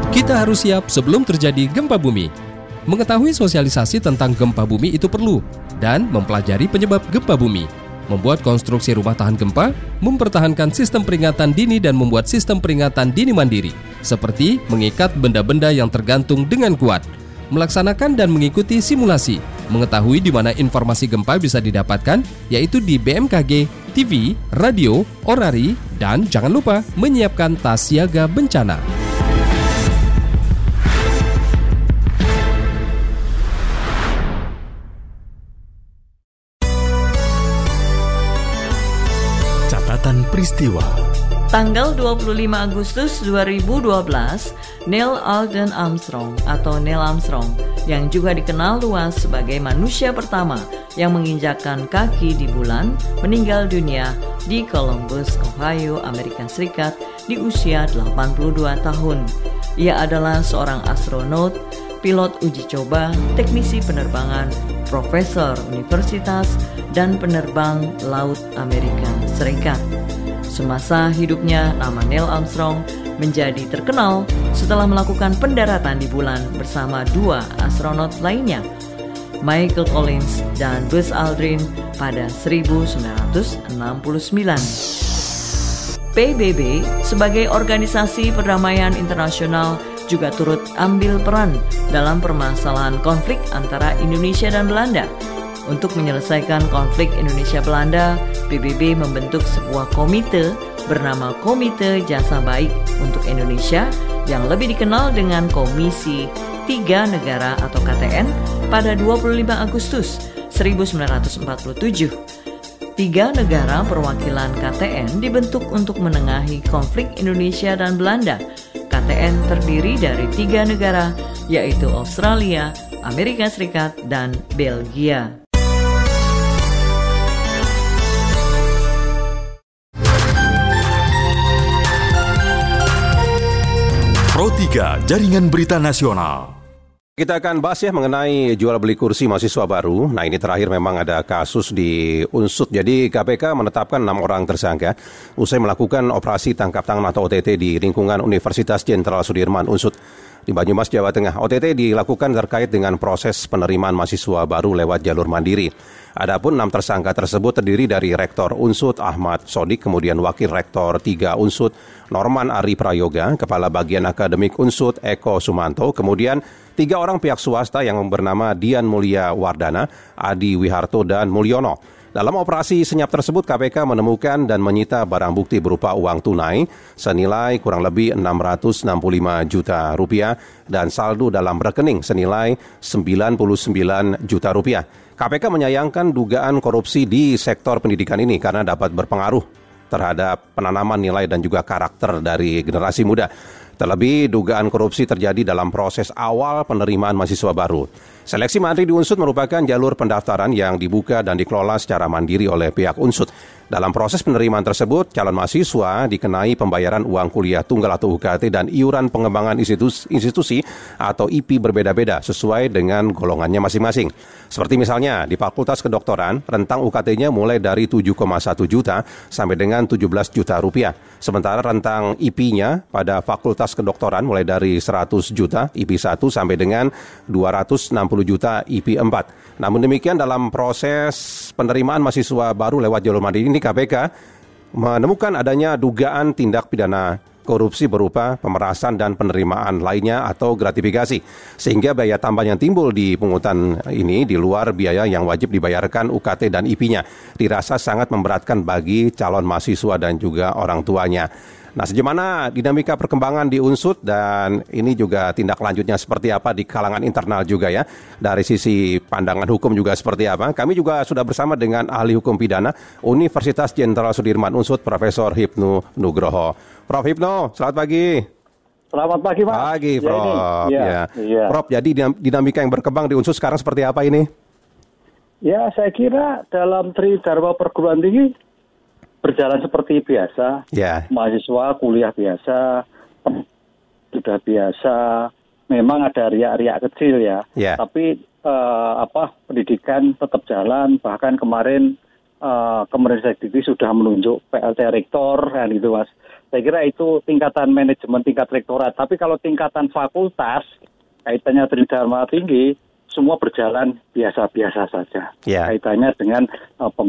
Kita harus siap sebelum terjadi gempa bumi. Mengetahui sosialisasi tentang gempa bumi itu perlu, dan mempelajari penyebab gempa bumi. Membuat konstruksi rumah tahan gempa, mempertahankan sistem peringatan dini dan membuat sistem peringatan dini mandiri, seperti mengikat benda-benda yang tergantung dengan kuat, melaksanakan dan mengikuti simulasi, mengetahui di mana informasi gempa bisa didapatkan, yaitu di BMKG, TV, radio, orari, dan jangan lupa menyiapkan tas siaga bencana. Catatan peristiwa. Tanggal 25 Agustus 2012, Neil Alden Armstrong atau Neil Armstrong yang juga dikenal luas sebagai manusia pertama yang menginjakkan kaki di bulan meninggal dunia di Columbus, Ohio, Amerika Serikat di usia 82 tahun. Ia adalah seorang astronot, pilot uji coba, teknisi penerbangan, profesor universitas, dan penerbang laut Amerika Serikat. Semasa hidupnya, nama Neil Armstrong menjadi terkenal setelah melakukan pendaratan di bulan bersama dua astronot lainnya, Michael Collins dan Buzz Aldrin pada 1969. PBB sebagai organisasi perdamaian internasional juga turut ambil peran dalam permasalahan konflik antara Indonesia dan Belanda. Untuk menyelesaikan konflik Indonesia-Belanda, PBB membentuk sebuah komite bernama Komite Jasa Baik untuk Indonesia yang lebih dikenal dengan Komisi Tiga Negara atau KTN pada 25 Agustus 1947. Tiga negara perwakilan KTN dibentuk untuk menengahi konflik Indonesia dan Belanda. KTN terdiri dari tiga negara, yaitu Australia, Amerika Serikat, dan Belgia. Pro 3 Jaringan Berita Nasional. Kita akan bahas ya mengenai jual beli kursi mahasiswa baru. Nah, ini terakhir memang ada kasus di Unsut. Jadi KPK menetapkan 6 orang tersangka usai melakukan operasi tangkap tangan atau OTT di lingkungan Universitas Jenderal Sudirman Unsut di Banyumas, Jawa Tengah. OTT dilakukan terkait dengan proses penerimaan mahasiswa baru lewat jalur mandiri. Adapun 6 tersangka tersebut terdiri dari Rektor Unsut Ahmad Sodik, kemudian Wakil Rektor 3 Unsut Norman Ari Prayoga, Kepala Bagian Akademik Unsut Eko Sumanto, kemudian 3 orang pihak swasta yang bernama Dian Mulia Wardana, Adi Wiharto, dan Mulyono. Dalam operasi senyap tersebut, KPK menemukan dan menyita barang bukti berupa uang tunai senilai kurang lebih 665 juta rupiah dan saldo dalam rekening senilai 99 juta rupiah. KPK menyayangkan dugaan korupsi di sektor pendidikan ini karena dapat berpengaruh terhadap penanaman nilai dan juga karakter dari generasi muda. Terlebih, dugaan korupsi terjadi dalam proses awal penerimaan mahasiswa baru. Seleksi mandiri di Unsut merupakan jalur pendaftaran yang dibuka dan dikelola secara mandiri oleh pihak Unsut. Dalam proses penerimaan tersebut, calon mahasiswa dikenai pembayaran uang kuliah tunggal atau UKT dan iuran pengembangan institusi atau IP berbeda-beda sesuai dengan golongannya masing-masing. Seperti misalnya di Fakultas Kedokteran, rentang UKT-nya mulai dari 7,1 juta sampai dengan 17 juta rupiah. Sementara rentang IP-nya pada Fakultas Kedokteran mulai dari 100 juta IP 1 sampai dengan 260 juta IP 4. Namun demikian, dalam proses penerimaan mahasiswa baru lewat jalur mandiri ini, KPK menemukan adanya dugaan tindak pidana korupsi berupa pemerasan dan penerimaan lainnya atau gratifikasi. Sehingga biaya tambah yang timbul di pungutan ini di luar biaya yang wajib dibayarkan UKT dan IP-nya dirasa sangat memberatkan bagi calon mahasiswa dan juga orang tuanya. Nah, sejauh dinamika perkembangan di Unsut dan ini juga tindak lanjutnya seperti apa di kalangan internal juga ya. Dari sisi pandangan hukum juga seperti apa. Kami juga sudah bersama dengan ahli hukum pidana Universitas Jenderal Sudirman Unsut, Profesor Hipnu Nugroho. Prof Hipnu, selamat pagi. Selamat pagi, Pak. Pagi, Prof. Ya. Prof, jadi dinamika yang berkembang di Unsut sekarang seperti apa ini? Ya, saya kira dalam Tridharma Perguruan Tinggi berjalan seperti biasa. Ya. Mahasiswa kuliah biasa, sudah biasa. Memang ada riak-riak kecil ya. Ya. Tapi pendidikan tetap jalan. Bahkan kemarin Kemendikbud sudah menunjuk PLT rektor kan itu Mas. Saya kira itu tingkatan manajemen tingkat rektorat. Tapi kalau tingkatan fakultas kaitannya Tridharma Tinggi semua berjalan biasa-biasa saja. Ya. Kaitannya dengan